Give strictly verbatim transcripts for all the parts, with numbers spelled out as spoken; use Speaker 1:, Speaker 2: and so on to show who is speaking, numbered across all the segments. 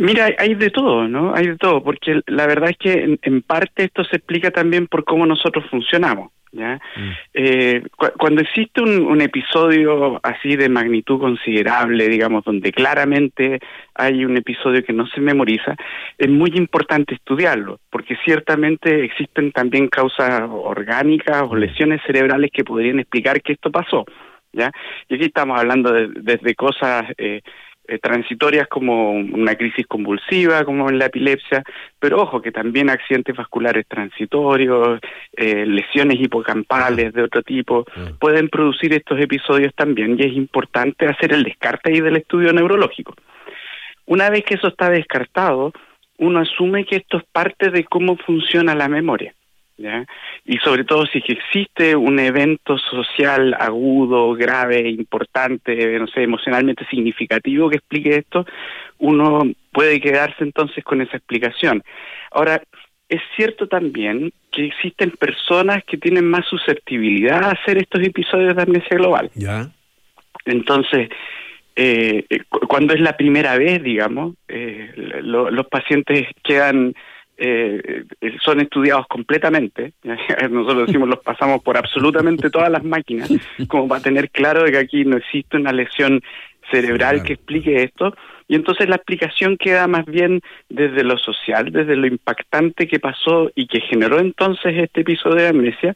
Speaker 1: Mira, hay, hay de todo, ¿no? Hay de todo, porque la verdad es que en, en parte esto se explica también por cómo nosotros funcionamos, ¿ya? Mm. Eh, cu- cuando existe un, un episodio así de magnitud considerable, digamos, donde claramente hay un episodio que no se memoriza, es muy importante estudiarlo, porque ciertamente existen también causas orgánicas o lesiones cerebrales que podrían explicar que esto pasó, ¿ya? Y aquí estamos hablando de, desde cosas eh, eh, transitorias como una crisis convulsiva, como en la epilepsia, pero ojo que también accidentes vasculares transitorios, eh, lesiones hipocampales de otro tipo, uh-huh. pueden producir estos episodios también, y es importante hacer el descarte ahí del estudio neurológico. Una vez que eso está descartado, uno asume que esto es parte de cómo funciona la memoria, ¿ya? Y sobre todo si existe un evento social agudo, grave, importante, no sé, emocionalmente significativo que explique esto, uno puede quedarse entonces con esa explicación. Ahora, es cierto también que existen personas que tienen más susceptibilidad a hacer estos episodios de amnesia global.
Speaker 2: ¿Ya?
Speaker 1: Entonces, eh, cuando es la primera vez, digamos, eh, lo, los pacientes quedan... Eh, son estudiados completamente. Nosotros decimos, los pasamos por absolutamente todas las máquinas, como para tener claro de que aquí no existe una lesión cerebral sí, que explique esto, y entonces la explicación queda más bien desde lo social, desde lo impactante que pasó y que generó entonces este episodio de amnesia,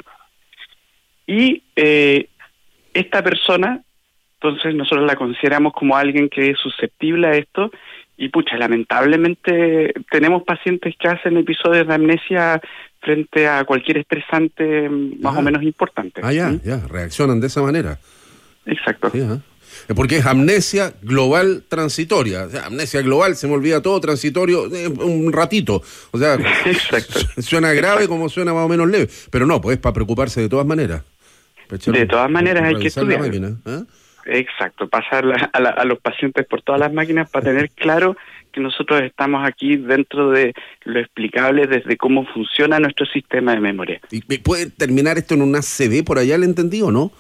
Speaker 1: y eh, esta persona, entonces nosotros la consideramos como alguien que es susceptible a esto. Y pucha, lamentablemente tenemos pacientes que hacen episodios de amnesia frente a cualquier estresante más ah. o menos importante.
Speaker 2: Ah, ya,
Speaker 1: ¿sí?
Speaker 2: ya, reaccionan de esa manera.
Speaker 1: Exacto.
Speaker 2: Sí, ¿eh? Porque es amnesia global transitoria. O sea, amnesia global, se me olvida todo, transitorio, eh, un ratito. O sea,
Speaker 1: exacto.
Speaker 2: Suena grave Exacto. como suena más o menos leve. Pero no, pues es para preocuparse de todas maneras.
Speaker 1: De todas maneras hay que estudiar.
Speaker 2: La máquina, ¿eh?
Speaker 1: Exacto, pasar la, a, la, a los pacientes por todas las máquinas para tener claro que nosotros estamos aquí dentro de lo explicable desde cómo funciona nuestro sistema de memoria.
Speaker 2: ¿Y puede terminar esto en un A C V por allá, le entendí o no?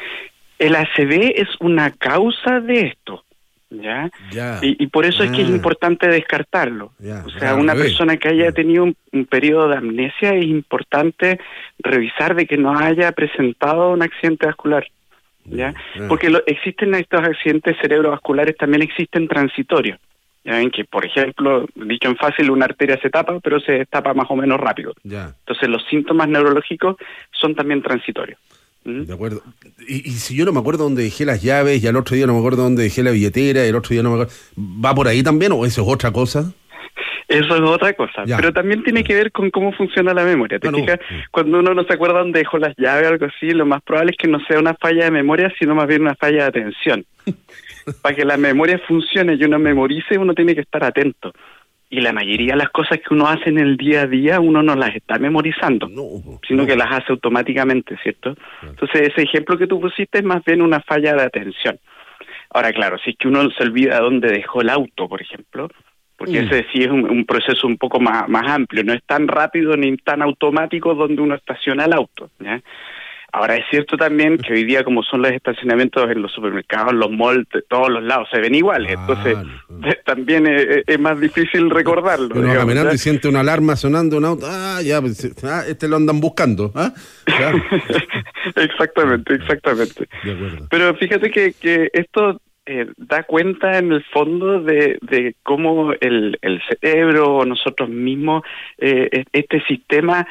Speaker 1: El A C V es una causa de esto, ¿ya?
Speaker 2: ya.
Speaker 1: Y, y por eso ah. es que es importante descartarlo.
Speaker 2: Ya.
Speaker 1: O sea,
Speaker 2: ya,
Speaker 1: una
Speaker 2: bebé.
Speaker 1: persona que haya tenido un, un periodo de amnesia, es importante revisar de que no haya presentado un accidente vascular. ¿Ya? Ah. Porque lo, existen estos accidentes cerebrovasculares, también existen transitorios. Ya ven que, por ejemplo, dicho en fácil, una arteria se tapa, pero se tapa más o menos rápido.
Speaker 2: Ya.
Speaker 1: Entonces los síntomas neurológicos son también transitorios. ¿Mm?
Speaker 2: De acuerdo. Y, y si yo no me acuerdo dónde dejé las llaves, y al otro día no me acuerdo dónde dejé la billetera, y el otro día no me acuerdo, ¿va por ahí también o eso es otra cosa?
Speaker 1: Eso es otra cosa, ya. Pero también tiene que ver con cómo funciona la memoria. ¿Te no, fijas? No. Cuando uno no se acuerda dónde dejó las llaves o algo así, lo más probable es que no sea una falla de memoria, sino más bien una falla de atención. Para que la memoria funcione y uno memorice, uno tiene que estar atento. Y la mayoría de las cosas que uno hace en el día a día, uno no las está memorizando, no, sino no. que las hace automáticamente, ¿cierto? Claro. Entonces, ese ejemplo que tú pusiste es más bien una falla de atención. Ahora, claro, si es que uno se olvida dónde dejó el auto, por ejemplo... porque mm. ese sí es un, un proceso un poco más, más amplio, no es tan rápido ni tan automático donde uno estaciona el auto, ¿ya? Ahora es cierto también que hoy día, como son los estacionamientos en los supermercados, los malls, de todos los lados se ven iguales, ah, entonces no. también es, es más difícil recordarlo.
Speaker 2: Uno va caminando y siente una alarma sonando, un auto, ah, ya, ah, este lo andan buscando, ¿ah? Claro.
Speaker 1: exactamente, exactamente.
Speaker 2: De acuerdo.
Speaker 1: Pero fíjate que, que esto... Eh, da cuenta en el fondo de, de cómo el, el cerebro o nosotros mismos, eh, este sistema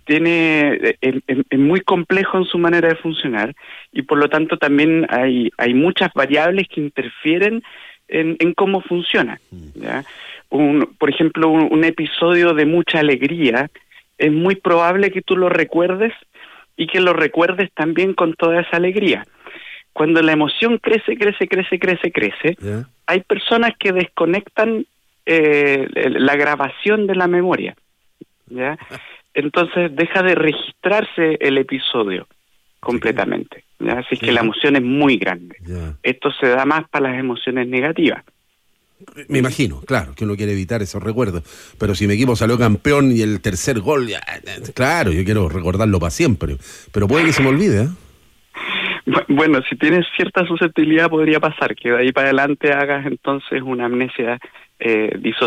Speaker 1: tiene es, es muy complejo en su manera de funcionar, y por lo tanto también hay hay muchas variables que interfieren en, en cómo funciona, ¿ya? Un, por ejemplo, un, un episodio de mucha alegría, es muy probable que tú lo recuerdes y que lo recuerdes también con toda esa alegría. Cuando la emoción crece, crece, crece, crece, crece, yeah. hay personas que desconectan eh, la grabación de la memoria, ¿ya? Entonces deja de registrarse el episodio completamente, ¿ya? Así es que yeah. la emoción es muy grande. Yeah. Esto se da más para las emociones negativas.
Speaker 2: Me imagino, claro, que uno quiere evitar esos recuerdos, pero si mi equipo salió campeón y el tercer gol, ya, claro, yo quiero recordarlo para siempre, pero puede que se me olvide, ¿eh?
Speaker 1: Bueno, si tienes cierta susceptibilidad podría pasar que de ahí para adelante hagas entonces una amnesia eh, disociativa.